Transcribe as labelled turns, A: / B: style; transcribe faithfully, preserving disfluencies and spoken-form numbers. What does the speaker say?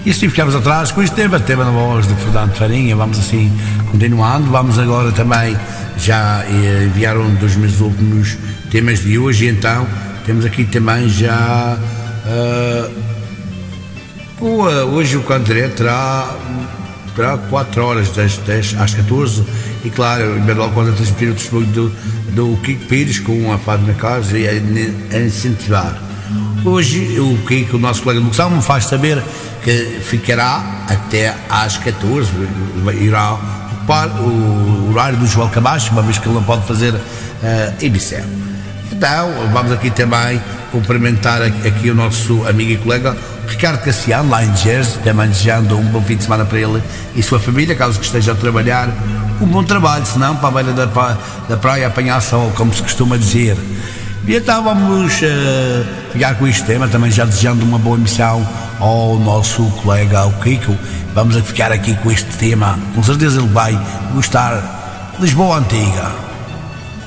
A: E assim ficamos atrás com este tema, tema na voz de Fernando Farinha. Vamos assim continuando. Vamos agora também, já eh, enviaram dos meus últimos temas de hoje, então temos aqui também já uh, o, uh, hoje o Candré terá terá quatro horas das dez às catorze, e claro, em Belo Conta transmitir o testemunho do, do Kiko Pires com a Fátima Carlos e a, a incentivar. Hoje o Kiko, o nosso colega de locução, me faz saber que ficará até às catorze, irá ocupar o horário do João Camacho, uma vez que ele não pode fazer uh, emissão. Então vamos aqui também cumprimentar aqui o nosso amigo e colega Ricardo Cassiano, lá em Jersey, também desejando um bom fim de semana para ele e sua família, caso que esteja a trabalhar, um bom trabalho, senão para a beira da, da praia apanhar sol, como se costuma dizer. E então vamos uh, ficar com este tema, também já desejando uma boa emissão ao nosso colega, o Kiko. Vamos ficar aqui com este tema, com certeza ele vai gostar. Lisboa Antiga.